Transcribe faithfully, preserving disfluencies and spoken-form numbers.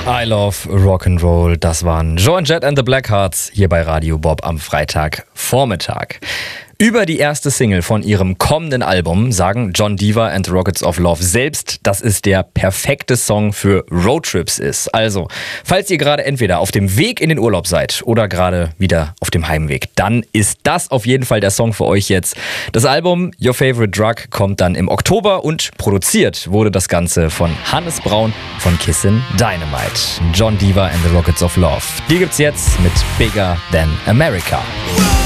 I Love Rock'n'Roll, das waren Joan Jett and the Blackhearts hier bei Radio Bob am Freitagvormittag. Über die erste Single von ihrem kommenden Album sagen Jon Diva and the Rockets of Love selbst, dass es der perfekte Song für Roadtrips ist. Also, falls ihr gerade entweder auf dem Weg in den Urlaub seid oder gerade wieder auf dem Heimweg, dann ist das auf jeden Fall der Song für euch jetzt. Das Album Your Favorite Drug kommt dann im Oktober und produziert wurde das Ganze von Hannes Braun von Kissin' Dynamite. Jon Diva and the Rockets of Love. Die gibt's jetzt mit Bigger Than America.